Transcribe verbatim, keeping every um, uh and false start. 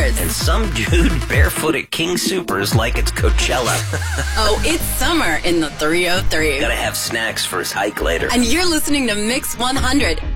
skateboards. And some dude barefoot at King Soopers like it's Coachella. Oh, it's summer in the three oh three. Gotta have snacks for his hike later. And you're listening to Mix one hundred.